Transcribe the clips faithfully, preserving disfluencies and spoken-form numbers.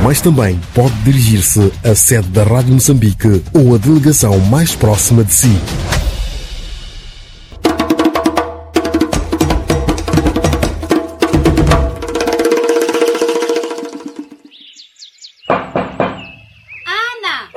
mas também pode dirigir-se à sede da Rádio Moçambique ou à delegação mais próxima de si. Ana!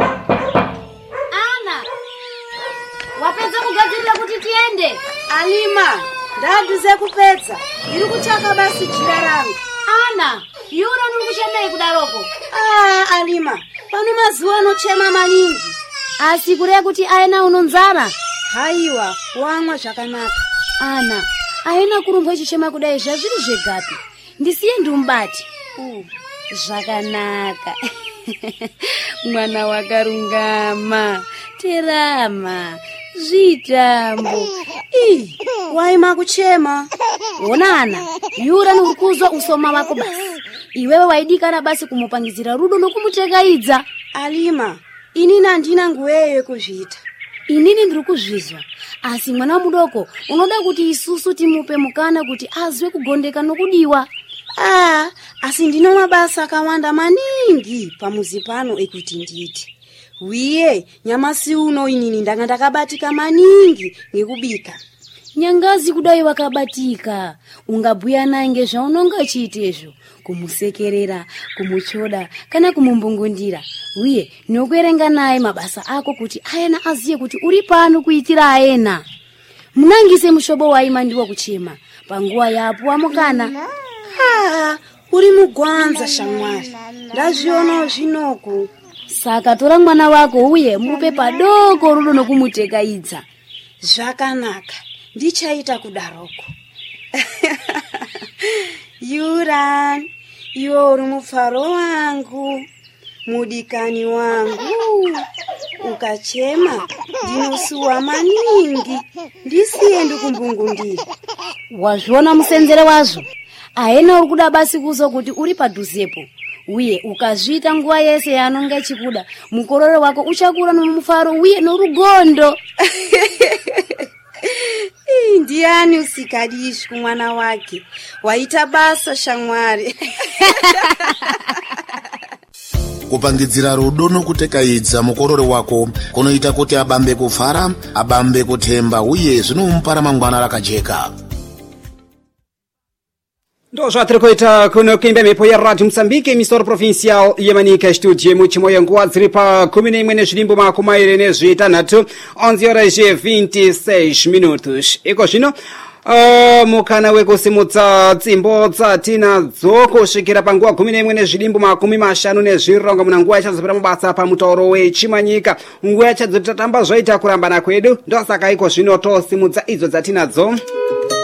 Ana! Wapenza kugadzirira kuti tiende? Alima, ndaduze kupedza. Iri kuchaka basi jira rangu. Ana, yura nuri kuchemei kudaroko? Ah, Alima, pano mazuva anochema maningi. Asi kureva kuti aina unonzara? Haiwa, wamwa zvakanaka. Ana, aina kurumba ichichema kudai zvazviri zvegapi? Ndisiye ndimumbati. Uh, Zvakanaka. Mwana wakarungama. Terama. Zvitambo. Ii, waima kuchema. Ona Ana, yura nurikuzwa usoma wako basi. Iwewe waidikana basi kumupangizira rudo nokumuchekaidza. Alima, ini nandina nguweyo kuzvita. Inini ndiri kuzvizwa. Asi mwana mudoko, unoda kuti isusu timupe mukana kuti azwe kugondeka nokudiwa. Ah, asi ndino mabasa akawanda maningi pamuzi pano ekuti nditi. Wiye, nyamasi uno inini ndanga ndakabatika maningi ngekubika. Nyangazi kudai wakabatika. Ungabhuya naye ngezvaunonga chiitezvo. Kumusekerera, kumuchoda, kana kumumbungundira. Wiye, nokuerenga naye mabasa ako kuti ayena aziye kuti uri pano kuitira ayena. Munangise mushobo waima ndiwo kuchema. Panguwa yapo wamukana. Ah, uri mugwanza shamwari. Ndazviona zvinoku. Saka tora mwana wako uye mupe padoko rudo nokumutekaidza. Zvakanaka. Ndichaita kudaroko. Yuran, iwe uri mufaro wangu, mudikani wangu. Ukachema, ndinosuwa maningi. Ndisiye ndikumbungundira. Wazviona musenzere wazvo? Aena uri kuda basi kuzo kuti uri padhuzepo. Uye ukazvita nguwa yese yanonga achikuda, mukororo wako uchakura nomufaro uye norugondo. Ndiani usikadishi kumwana wake. Waita basa shamwari. Kupangidzira rudo nokutekaidza mukororo wako kunoita kuti abambe kufara, abambe kutemba uye zvinomupa ramangwana rakajeka. Ndo zvatirikuita kuno kuimba mhepo yeRadio Moçambique, emisora provincial yemanika, studio muchimoyo, nguva dziri pa kumi n'imwe nezvirimbo makumi mairi nezvitanhatu, onze horas e vinte e seis minutos. Iko zvino Uh, mukana wekusimudza tsimbo dzatinadzo kusvikira panguva gumi n'imwe nezvirimbo makumi mashanu nezvirongo muna nguva yachazopera mabasa pamutauro wechimanyika, nguva yachadzotamba zvaita kurambana kwedu, ndosaka iko zvino tosimudza idzo dzatinadzo.